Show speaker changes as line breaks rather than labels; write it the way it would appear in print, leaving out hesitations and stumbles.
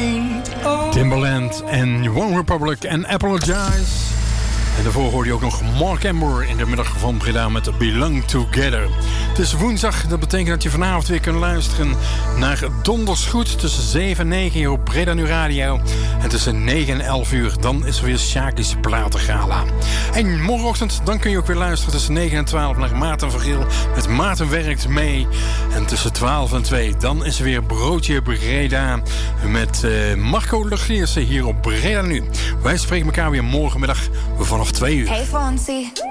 Timbaland en One Republic en Apologize. En daarvoor hoorde je ook nog Mark Amber in de middag van Breda met Belong Together. Het is woensdag, dat betekent dat je vanavond weer kunt luisteren naar Donders Goed tussen 7 en 9 hier op Breda Nu Radio. En tussen 9 en 11 uur, dan is er weer Sjaki's Platengala. En morgenochtend, dan kun je ook weer luisteren tussen 9 en 12 naar Maarten van Giel met Maarten Werkt Mee. En tussen 12 en 2, dan is er weer Broodje Breda met Marco Legiersen hier op Breda Nu. Wij spreken elkaar weer morgenmiddag vanaf 2 uur.
Hey Fonzie.